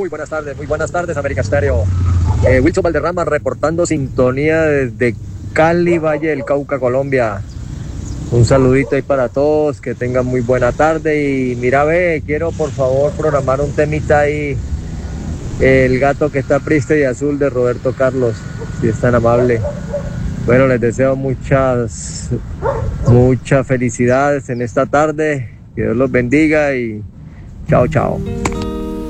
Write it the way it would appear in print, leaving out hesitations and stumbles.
Muy buenas tardes, América Estéreo. Wilson Valderrama reportando sintonía desde Cali, Valle del Cauca, Colombia. Un saludito ahí para todos, que tengan muy buena tarde. Y mira, quiero por favor programar un temita ahí, El gato que está triste y azul, de Roberto Carlos, si es tan amable. Bueno, les deseo muchas felicidades en esta tarde, que Dios los bendiga y chao.